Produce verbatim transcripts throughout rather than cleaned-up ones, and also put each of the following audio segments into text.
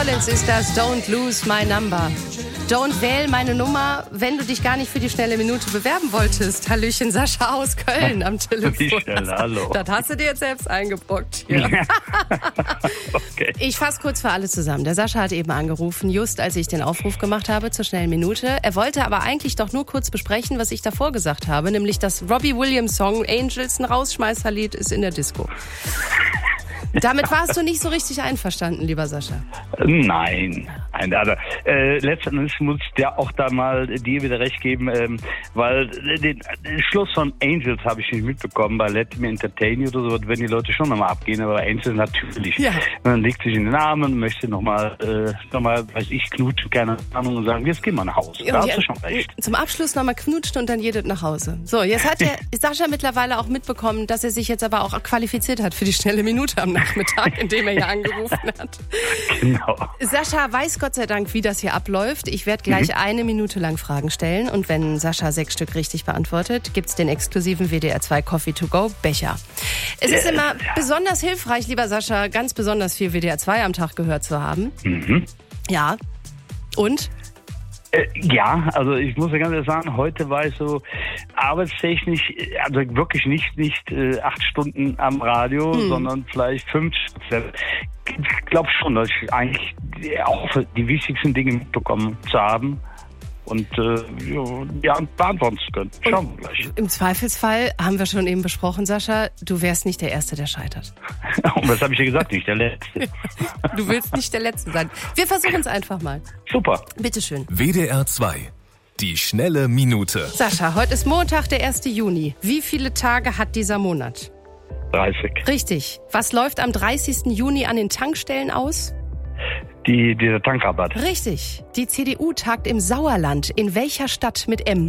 Collins ist das, Don't Lose My Number. Don't wähl meine Nummer, wenn du dich gar nicht für die schnelle Minute bewerben wolltest. Hallöchen, Sascha aus Köln am Telefon. Wie schnell, hallo. Das hast du dir jetzt selbst eingebrockt hier. Okay. Ich fasse kurz für alle zusammen. Der Sascha hat eben angerufen, just als ich den Aufruf gemacht habe zur schnellen Minute. Er wollte aber eigentlich doch nur kurz besprechen, was ich davor gesagt habe, nämlich das Robbie Williams Song Angels, ein Rausschmeißerlied, ist in der Disco. Damit warst du nicht so richtig einverstanden, lieber Sascha. Nein, nein, also äh, letztendlich muss ich dir auch da mal dir wieder recht geben, ähm, weil den, den Schluss von Angels habe ich nicht mitbekommen, bei Let Me Entertain You oder so, wenn die Leute schon nochmal abgehen, aber Angels natürlich. Ja. Man legt sich in den Armen, möchte nochmal, äh, nochmal, weiß ich, knutschen, keine Ahnung, und sagen, jetzt gehen wir nach Hause. Da hast du schon recht. Zum Abschluss nochmal knutschen und dann jedes nach Hause. So, jetzt hat der Sascha mittlerweile auch mitbekommen, dass er sich jetzt aber auch qualifiziert hat für die schnelle Minute am Nachmittag, in dem er hier angerufen hat. Genau. Sascha weiß Gott sei Dank, wie das hier abläuft. Ich werde gleich mhm. eine Minute lang Fragen stellen und wenn Sascha sechs Stück richtig beantwortet, gibt's den exklusiven W D R zwei Coffee to go Becher. Es ist immer besonders hilfreich, lieber Sascha, ganz besonders viel W D R zwei am Tag gehört zu haben. Mhm. Ja. Und? Äh, ja, also ich muss ja ganz ehrlich sagen, heute war ich so arbeitstechnisch, also wirklich nicht nicht äh, acht Stunden am Radio, hm. sondern vielleicht fünf. Ich glaube schon, dass ich eigentlich auch die wichtigsten Dinge mitbekommen zu haben und äh, ja, beantworten zu können. Schauen wir gleich. Im Zweifelsfall haben wir schon eben besprochen, Sascha, du wärst nicht der Erste, der scheitert. Und was habe ich dir gesagt? Nicht der Letzte. Du willst nicht der Letzte sein. Wir versuchen es einfach mal. Super. Bitteschön. W D R zwei. Die schnelle Minute. Sascha, heute ist Montag, der erste Juni. Wie viele Tage hat dieser Monat? dreißig. Richtig. Was läuft am dreißigsten Juni an den Tankstellen aus? Die, dieser Tankrabatt. Richtig. Die C D U tagt im Sauerland. In welcher Stadt mit M?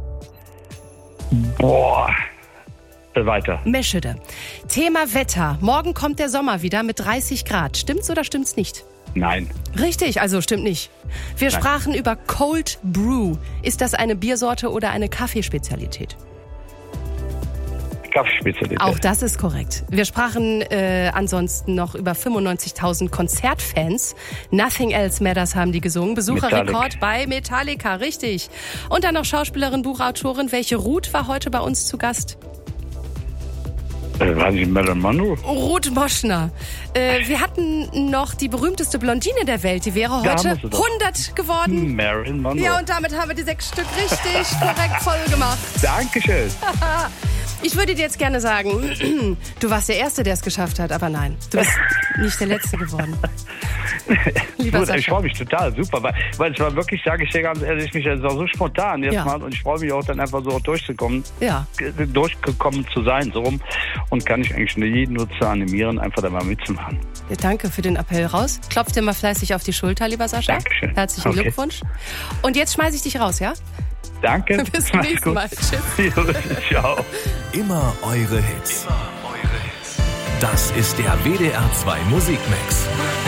Boah. Äh, weiter. Meschede. Thema Wetter. Morgen kommt der Sommer wieder mit dreißig Grad. Stimmt's oder stimmt's nicht? Nein. Richtig, also stimmt nicht. Wir Nein. sprachen über Cold Brew. Ist das eine Biersorte oder eine Kaffeespezialität? Kaffeespezialität. Auch das ist korrekt. Wir sprachen äh, ansonsten noch über fünfundneunzigtausend Konzertfans. Nothing Else Matters haben die gesungen. Besucherrekord Metallic. bei Metallica, richtig. Und dann noch Schauspielerin, Buchautorin. Welche Ruth war heute bei uns zu Gast? Äh, waren Sie Marilyn Monroe? Ruth Moschner. Äh, wir hatten noch die berühmteste Blondine der Welt. Die wäre Da heute haben wir sie doch. hundert geworden. Marilyn Monroe. Ja, und damit haben wir die sechs Stück richtig korrekt voll gemacht. Dankeschön. Ich würde dir jetzt gerne sagen, du warst der Erste, der es geschafft hat, aber nein, du bist nicht der Letzte geworden. Lieber Gut, Sascha. ich freue mich total, super, weil, weil es war wirklich, sage ich dir ganz ehrlich, mich, es war so spontan jetzt Ja. mal und ich freue mich auch dann einfach so durchzukommen, Ja. durchgekommen zu sein, so rum, und kann ich eigentlich nur jeden nur zu animieren, einfach da mal mitzumachen. Ja, danke für den Appell raus. Klopf dir mal fleißig auf die Schulter, lieber Sascha. Dankeschön. Herzlichen Okay. Glückwunsch. Und jetzt schmeiße ich dich raus, ja? Danke. Bis zum Mach's nächsten gut. Mal. Tschüss. Jo, ciao. Immer eure Hits. Das ist der W D R zwei Musikmix.